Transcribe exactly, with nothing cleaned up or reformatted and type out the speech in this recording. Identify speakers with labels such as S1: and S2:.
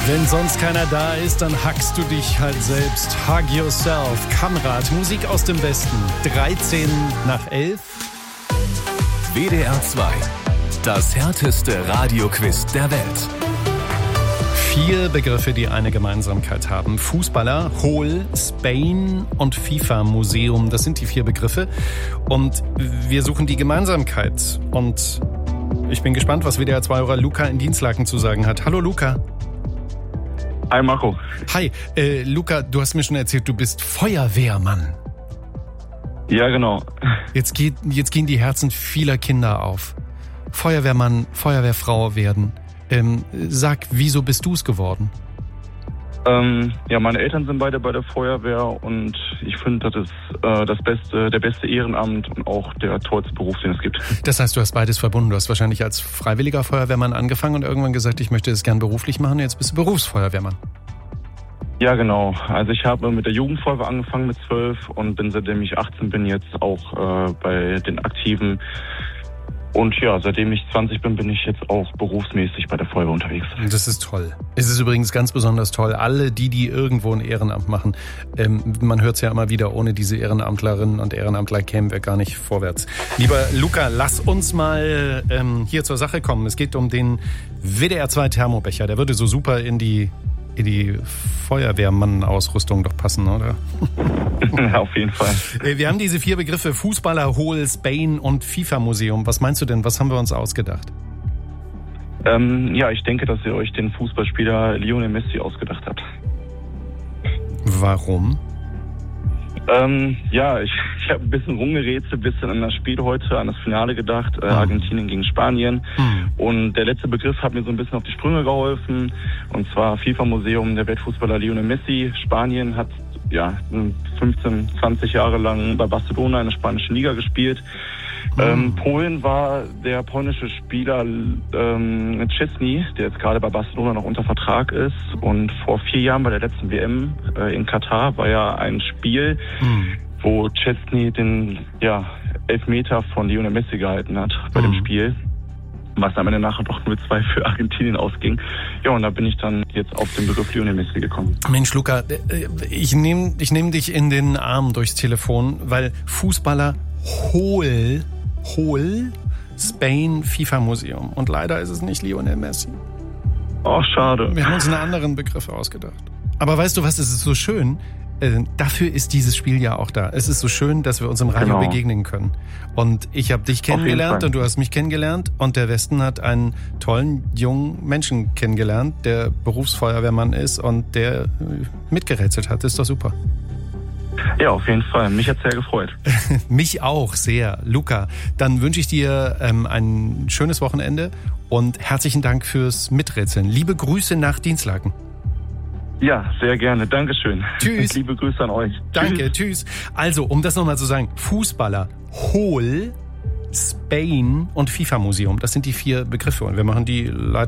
S1: Wenn sonst keiner da ist, dann hackst du dich halt selbst. Hug yourself. Kamrat, Musik aus dem Westen. dreizehn nach elf.
S2: W D R zwei. Das härteste Radioquiz der Welt.
S1: Vier Begriffe, die eine Gemeinsamkeit haben. Fußballer, Hohl, Spain und FIFA-Museum. Das sind die vier Begriffe. Und wir suchen die Gemeinsamkeit. Und ich bin gespannt, was W D R zwei-Hörer Luca in Dinslaken zu sagen hat. Hallo Luca.
S3: Hi Marco.
S1: Hi, äh, Luca, du hast mir schon erzählt, du bist Feuerwehrmann.
S3: Ja, genau.
S1: Jetzt, geht, jetzt gehen die Herzen vieler Kinder auf. Feuerwehrmann, Feuerwehrfrau werden. Ähm, sag, wieso bist du es geworden?
S3: Ähm, ja, meine Eltern sind beide bei der Feuerwehr und ich finde, das ist äh, das beste, der beste Ehrenamt und auch der tollste Beruf, den es gibt.
S1: Das heißt, du hast beides verbunden. Du hast wahrscheinlich als freiwilliger Feuerwehrmann angefangen und irgendwann gesagt, ich möchte es gern beruflich machen. Jetzt bist du Berufsfeuerwehrmann.
S3: Ja, genau. Also ich habe mit der Jugendfeuerwehr angefangen mit zwölf und bin, seitdem ich achtzehn bin, jetzt auch äh, bei den Aktiven. Und ja, seitdem ich zwanzig bin, bin ich jetzt auch berufsmäßig bei der Feuerwehr unterwegs.
S1: Das ist toll. Es ist übrigens ganz besonders toll. Alle die, die irgendwo ein Ehrenamt machen, ähm, man hört es ja immer wieder, ohne diese Ehrenamtlerinnen und Ehrenamtler kämen wir gar nicht vorwärts. Lieber Luca, lass uns mal ähm, hier zur Sache kommen. Es geht um den W D R zwei Thermobecher. Der würde so super in die, in die Feuerwehrmann-Ausrüstung doch passen, oder?
S3: Ja, auf jeden Fall.
S1: Wir haben diese vier Begriffe: Fußballer, Hohl, Spain und FIFA-Museum. Was meinst du denn? Was haben wir uns ausgedacht?
S3: Ähm, ja, ich denke, dass ihr euch den Fußballspieler Lionel Messi ausgedacht habt.
S1: Warum?
S3: Ähm, ja, ich, ich habe ein bisschen rumgerätselt, ein bisschen an das Spiel heute, an das Finale gedacht, äh, Argentinien gegen Spanien. Mhm. Und der letzte Begriff hat mir so ein bisschen auf die Sprünge geholfen. Und zwar FIFA-Museum, der Weltfußballer Lionel Messi. Spanien hat ja fünfzehn, zwanzig Jahre lang bei Barcelona in der spanischen Liga gespielt. Mhm. Ähm, Polen war der polnische Spieler ähm, Szczesny, der jetzt gerade bei Barcelona noch unter Vertrag ist. Und vor vier Jahren bei der letzten W M äh, in Katar war ja ein Spiel, mhm. wo Szczesny den ja, Elfmeter von Lionel Messi gehalten hat bei mhm. dem Spiel. Was am Ende nachher doch null zwei für Argentinien ausging. Ja, und da bin ich dann jetzt auf den Begriff Lionel Messi gekommen.
S1: Mensch, Luca, ich nehme ich nehm dich in den Arm durchs Telefon, weil Fußballer Hohl, Hohl, Spain, FIFA-Museum. Und leider ist es nicht Lionel Messi.
S3: Oh, schade.
S1: Wir haben uns einen anderen Begriff ausgedacht. Aber weißt du was, es ist so schön, äh, dafür ist dieses Spiel ja auch da. Es ist so schön, dass wir uns im Radio genau. begegnen können. Und ich habe dich kennengelernt und du hast mich kennengelernt und der Westen hat einen tollen, jungen Menschen kennengelernt, der Berufsfeuerwehrmann ist und der äh, mitgerätselt hat. Das ist doch super.
S3: Ja, auf jeden Fall. Mich hat's sehr gefreut.
S1: Mich auch sehr. Luca, dann wünsche ich dir ähm, ein schönes Wochenende und herzlichen Dank fürs Miträtseln. Liebe Grüße nach Dinslaken.
S3: Ja, sehr gerne. Dankeschön.
S1: Tschüss.
S3: Liebe Grüße an euch.
S1: Danke, tschüss. tschüss. Also, um das nochmal zu sagen, Fußballer, Hohl, Spain und FIFA-Museum. Das sind die vier Begriffe und wir machen die leider